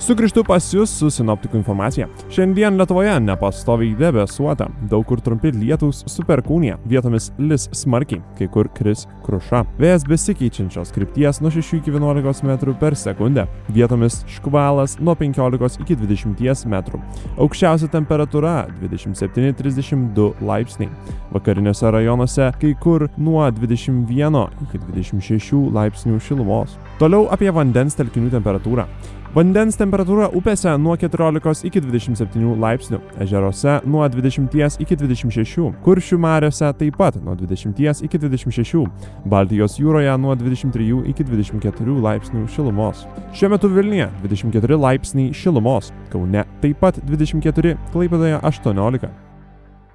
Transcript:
Sugrįžtu pas jūs su sinoptikų informacija. Šiandien Lietuvoje nepastoviai debesuota, daug kur trumpi lietūs su perkūnija, vietomis lis smarkiai, kai kur kris kruša. Vėjas besikeičiančios krypties nuo 6 iki 11 metrų per sekundę, vietomis škvalas nuo 15 iki 20 metrų. Aukščiausia temperatūra 27-32 laipsniai. Vakariniuose rajonuose kai kur nuo 21 iki 26 laipsnių šilumos. Toliau apie vandens telkinių temperatūrą. Vandens temperatūra upėse nuo 14 iki 27 laipsnių, ežeruose nuo 20 iki 26, Kuršių mariose taip pat nuo 20 iki 26, Baltijos jūroje nuo 23 iki 24 laipsnių šilumos. Šiuo metu Vilniuje 24 laipsniai šilumos, Kaune taip pat 24, Klaipėdoje 18.